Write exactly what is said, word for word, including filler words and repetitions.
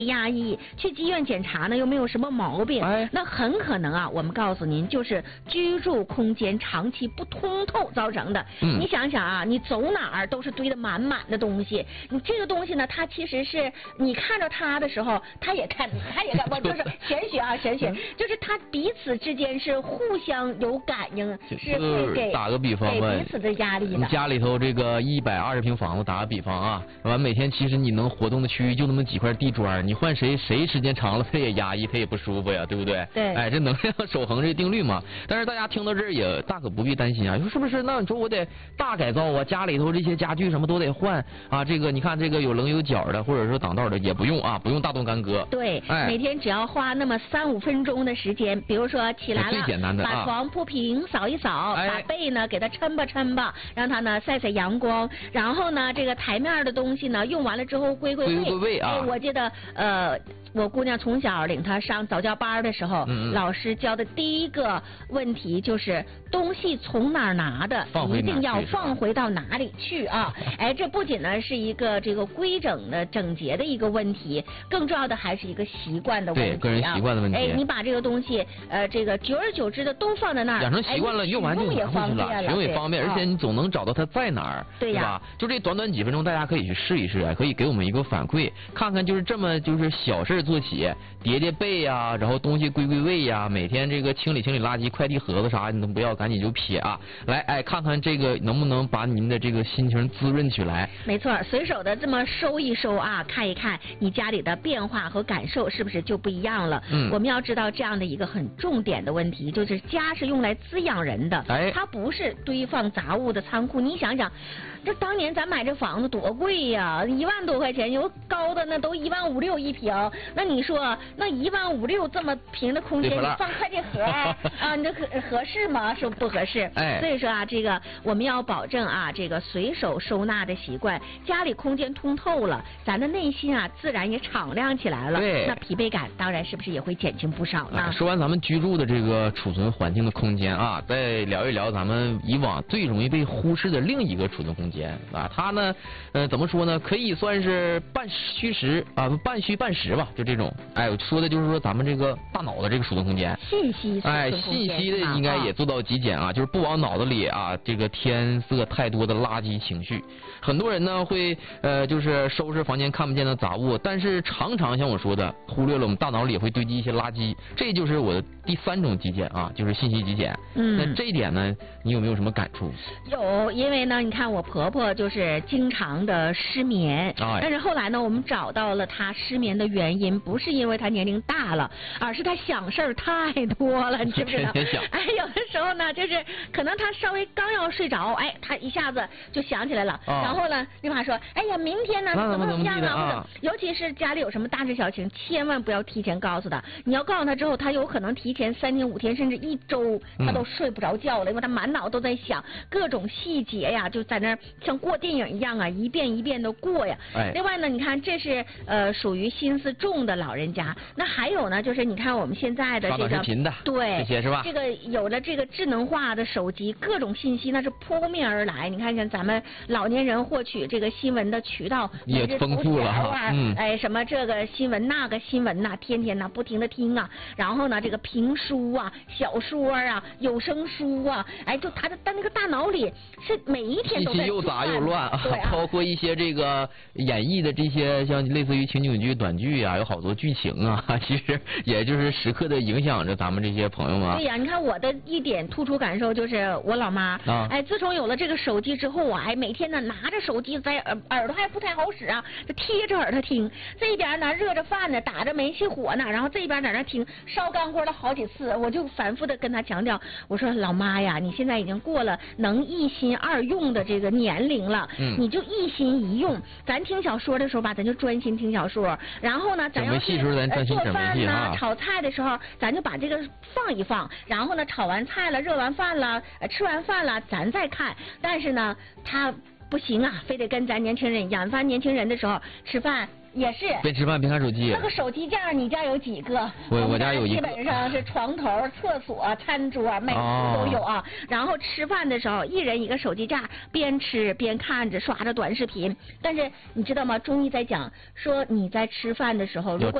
压抑，去医院检查呢又没有什么毛病， 哎， 那很可能啊，我们告诉您，就是居住空间长期不通透造成的。 嗯， 你想想啊，你走哪儿都是堆得满满的东西，你这个东西呢，它其实是你看着它的时候，它也看，它也看，我就是玄学啊，玄学，就是它彼此之间是互相有感应，是会给打个比方吧， 给彼此的压力的。 你家里头这个一百二十平房子，打个比方啊，完每天其实你能活动的区域就那么几块地砖，你换谁谁时间长了他也压抑，他也不舒服呀，对不对？ 对。 哎，这能量守恒这定律嘛。但是大家听到这儿也大可不必担心啊，你说是不是？那你说我得大改造啊，家里头这些家具什么都得换啊。这个你看这个有棱有角的，或者说挡道的也不用啊，不用大动干戈。 对， 哎， 每天只要花那么三五分钟的时间，比如说起来了， 最简单的把床铺平，扫一扫， 哎、 把被呢给它抻吧抻吧，让它呢晒晒阳光，然后呢这个台面的东西呢用完了之后归归位。 归归位啊！ 哎，我记得呃。我姑娘从小领她上早教班的时候， 嗯、 老师教的第一个问题就是东西从哪儿拿的，一定要放回到哪里去啊！哎，这不仅呢是一个这个规整的整洁的一个问题，更重要的还是一个习惯的问题啊。 对，个人习惯的问题。 哎，你把这个东西呃这个久而久之的都放在那儿， 养成习惯了， 哎、 用完就也方便了，使用也方便，而且你总能找到它在哪儿， 对呀， 吧？就这短短几分钟，大家可以去试一试，可以给我们一个反馈，看看就是这么就是小事做起。叠叠被呀、啊，然后东西归归位呀、啊，每天这个清理清理垃圾，快递盒子啥你都不要，赶紧就撇啊！来，哎，看看这个能不能把您的这个心情滋润起来。 没错，随手的这么收一收啊，看一看你家里的变化和感受是不是就不一样了？ 嗯， 我们要知道这样的一个很重点的问题，就是家是用来滋养人的， 哎， 它不是堆放杂物的仓库。你想想，这当年咱买这房子多贵呀，一万多块钱，有高的那都一万五六一平，那你说？那一万五六这么平的空间，你放快递盒啊，你这合合适吗？说不合适。 哎， 所以说啊，这个我们要保证啊，这个随手收纳的习惯，家里空间通透了，咱的内心啊自然也敞亮起来了。 对， 那疲惫感当然是不是也会减轻不少呢？ 啊、说完咱们居住的这个储存环境的空间啊，再聊一聊咱们以往最容易被忽视的另一个储存空间啊，它呢，呃，怎么说呢？可以算是半虚实啊，半虚半实吧，就这种。哎，我说的就是说咱们这个大脑的这个储存空间， 信息哎，信息的应该也做到极简啊，啊就是不往脑子里啊这个添色太多的垃圾情绪。很多人呢会呃就是收拾房间看不见的杂物，但是常常像我说的，忽略了我们大脑里也会堆积一些垃圾。这就是我的第三种极简啊，就是信息极简。 嗯， 那这一点呢，你有没有什么感触？ 有，因为呢，你看我婆婆就是经常的失眠， 哎、 但是后来呢，我们找到了她失眠的原因，不是因为她年龄大了，而是她想事儿太多了，你知不知道？哎，有的时候呢，就是可能她稍微刚要睡着，哎，她一下子就想起来了， 啊、 然后呢，立马说，哎呀，明天呢怎么怎么样啊？ 啊尤其是家里有什么大事小情，千万不要提前告诉她。你要告诉她之后，她有可能提前三天、五天甚至一周，她都睡不着觉了，因为她满脑都在想各种细节呀，就在那像过电影一样啊，一遍一遍的过呀。 哎、 另外呢，你看这是呃属于心思重的老人家，那还有呢，就是你看我们现在的这个刷短视频的对这些是吧？ 这个有了这个智能化的手机，各种信息那是扑面而来。你看看咱们老年人获取这个新闻的渠道也丰富了哈， 嗯，哎，什么这个新闻那个新闻呐，天天呐不停的听啊，然后呢这个评书啊、小说啊、有声书啊，哎，就他的但那个大脑里是每一天都在信息又杂又乱啊， 对啊， 包括一些这个演绎的这些像类似于情景剧、短剧啊，有好多剧情啊，其实也就是时刻的影响着咱们这些朋友们。 对呀、啊，你看我的一点突出感受就是我老妈， 啊、 哎，自从有了这个手机之后啊，哎，每天呢拿着手机在耳耳朵还不太好使啊，就贴着耳朵听，这一边呢热着饭呢，打着煤气火呢，然后这一边在那听，烧干锅了好几次，我就反复的跟她强调，我说老妈呀，你现在已经过了能一心二用的这个年龄了， 嗯， 你就一心一用，咱听小说的时候吧，咱就专心听小说，然后呢，咱要是呃做饭呢、啊、炒菜的时候，咱就把这个放一放，然后呢，炒完菜了、热完饭了、呃、吃完饭了，咱再看。但是呢，他不行啊，非得跟咱年轻人一样。咱年轻人的时候吃饭也是。 边吃饭边看手机。 那个手机架你家有几个？ 我我家有一个。 基本上是床头、厕所、餐桌，每处都有啊。哦、然后吃饭的时候，一人一个手机架，边吃边看着刷着短视频。但是你知道吗？中医在讲说你在吃饭的时候，如果